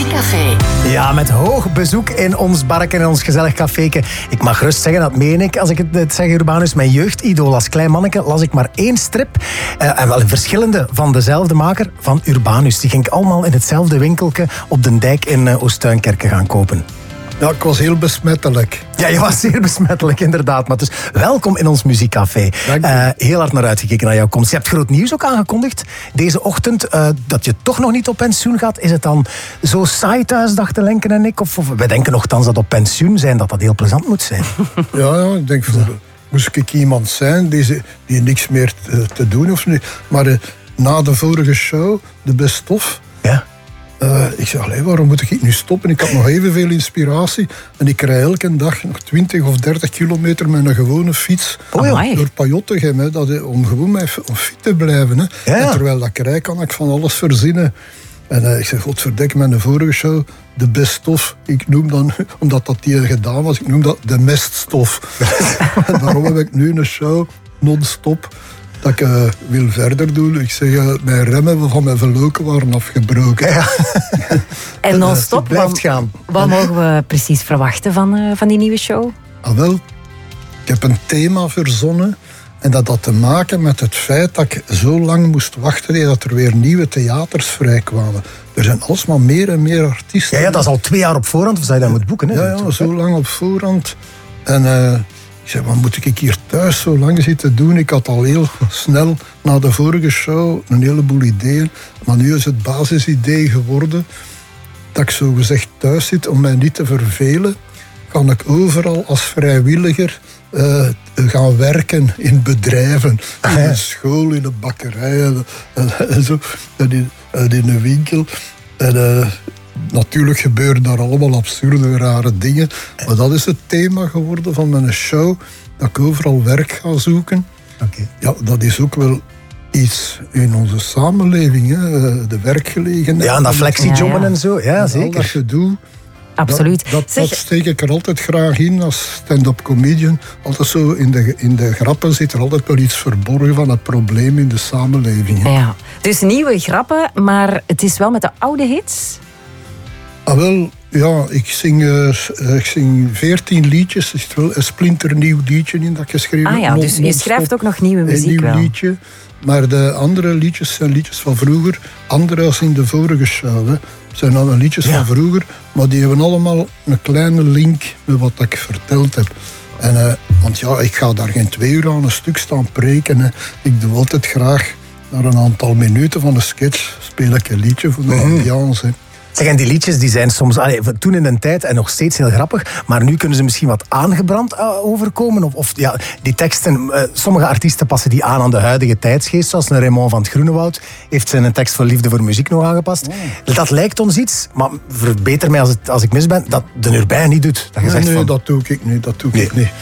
Muziekcafé. Ja, met hoog bezoek in ons bark en in ons gezellig caféke. Ik mag rust zeggen, dat meen ik als ik het zeg, Urbanus. Mijn jeugdidool als klein manneke las ik maar 1 strip. En wel een verschillende van dezelfde maker, van Urbanus. Die ging ik allemaal in hetzelfde winkeltje op de dijk in Oostuinkerke gaan kopen. Ja, ik was heel besmettelijk. Ja, je was zeer besmettelijk, inderdaad. Maar dus welkom in ons muziekcafé. Heel hard naar uitgekeken naar jouw komst. Je hebt groot nieuws ook aangekondigd deze ochtend. Dat je toch nog niet op pensioen gaat. Is het dan zo saai thuis, dachten Lenken en ik? Of wij denken nogthans dat op pensioen zijn, dat heel plezant moet zijn. Ja, ik denk, moest ik iemand zijn die niks meer te doen hoeft. Maar na de vorige show, de Best Of... Ja. Ik zei, waarom moet ik nu stoppen? Ik had nog evenveel inspiratie. En ik rij elke dag nog 20 of 30 kilometer met een gewone fiets door Pajottegem. Om gewoon om fit te blijven. Hè. Ja. En terwijl dat ik rij, kan ik van alles verzinnen. En ik zei, godverdikke, met de vorige show, de Best Of. Ik noem dan, omdat dat die gedaan was, ik noem dat de Meststof. En daarom heb ik nu een show, non-stop, dat ik wil verder doen. Ik zeg, mijn remmen van mijn verloken waren afgebroken. Ja. En non-stop, blijft gaan. Wat mogen we precies verwachten van die nieuwe show? Ah, wel, ik heb een thema verzonnen. En dat had te maken met het feit dat ik zo lang moest wachten dat er weer nieuwe theaters vrijkwamen. Er zijn alsmaar meer en meer artiesten. Ja, dat is al 2 jaar op voorhand, of zou je dat moeten boeken? Hè? Ja, zo lang op voorhand. En ik zei, wat moet ik hier thuis zo lang zitten doen? Ik had al heel snel na de vorige show een heleboel ideeën. Maar nu is het basisidee geworden dat ik zo gezegd thuis zit om mij niet te vervelen. Kan ik overal als vrijwilliger gaan werken in bedrijven. In een school, in een bakkerij en zo. En in een winkel. En natuurlijk gebeuren daar allemaal absurde, rare dingen. Maar dat is het thema geworden van mijn show. Dat ik overal werk ga zoeken. Okay. Ja, dat is ook wel iets in onze samenleving. Hè. De werkgelegenheid. Ja, en dat flexijobben en zo. Ja, en zeker. al dat gedoe. Absoluut. Dat steek ik er altijd graag in als stand-up comedian. Altijd zo in de grappen zit er altijd wel iets verborgen van het probleem in de samenleving. Hè. Ja. Dus nieuwe grappen, maar het is wel met de oude hits? Ah, wel, ja, ik zing 14 liedjes. Er is wel een splinternieuw liedje in dat ik geschreven heb. Ah ja, dus je schrijft ook nog nieuwe muziek een nieuw wel. liedje. Maar de andere liedjes zijn liedjes van vroeger. Andere als in de vorige show. Hè. Het zijn allemaal liedjes van vroeger. Maar die hebben allemaal een kleine link met wat ik verteld heb. En, want ja, ik ga daar geen 2 uur aan een stuk staan preken. Hè. Ik doe altijd graag, na een aantal minuten van een sketch, speel ik een liedje voor de ambiance. Hè. Zeg, en die liedjes die zijn soms toen in een tijd en nog steeds heel grappig, maar nu kunnen ze misschien wat aangebrand overkomen. Of ja, die teksten, sommige artiesten passen die aan de huidige tijdsgeest, zoals een Raymond van het Groenewoud heeft zijn tekst voor Liefde voor Muziek nog aangepast. Dat lijkt ons iets, maar verbeter mij als ik mis ben, dat de Urbain niet doet. Dat je zegt Nee, van, dat doe ik niet. Ik niet.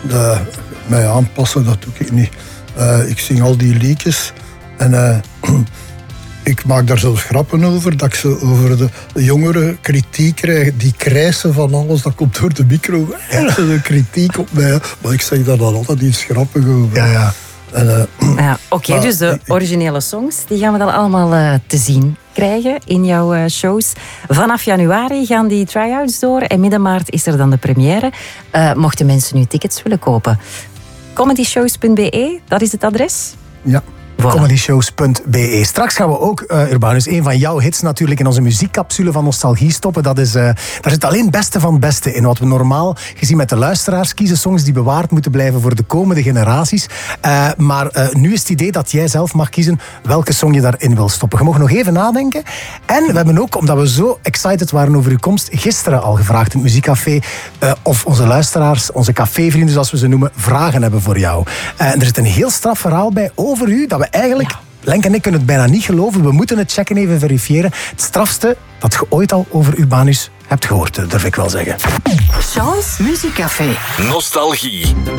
Mij aanpassen, dat doe ik niet. Ik zing al die liedjes en ik maak daar zelfs grappen over, dat ik ze over de jongeren kritiek krijg. Die krijsen van alles, dat komt door de micro. De kritiek op mij. Maar ik zeg daar dan altijd iets grappig over. Ja. Oké, dus de originele songs, die gaan we dan allemaal te zien krijgen in jouw shows. Vanaf januari gaan die try-outs door en midden maart is er dan de première. Mochten mensen nu tickets willen kopen, comedyshows.be, dat is het adres? Ja. Voilà. Comedyshows.be. Straks gaan we ook, Urbanus, een van jouw hits natuurlijk in onze muziekcapsule van Nostalgie stoppen. Dat is, daar zit alleen het beste van het beste in. Wat we normaal gezien met de luisteraars kiezen, songs die bewaard moeten blijven voor de komende generaties. Maar nu is het idee dat jij zelf mag kiezen welke song je daarin wil stoppen. Je mag nog even nadenken. En we hebben ook, omdat we zo excited waren over uw komst, gisteren al gevraagd in het Muziekcafé of onze luisteraars, onze cafévrienden zoals we ze noemen, vragen hebben voor jou. Er zit een heel straf verhaal bij over u, dat we eigenlijk... Lenk en ik kunnen het bijna niet geloven. We moeten het checken, even verifiëren. Het strafste dat je ooit al over Urbanus hebt gehoord, durf ik wel zeggen. Chance Muziekcafé. Nostalgie.